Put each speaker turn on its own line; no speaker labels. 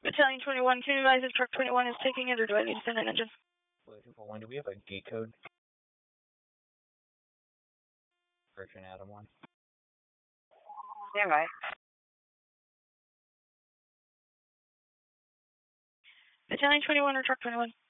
Battalion 21, can you advise if truck 21 is taking it, or do I need to send an engine?
241, do we have a gate code? Correction, Adam 1.
Stand by. Battalion 21 or truck 21?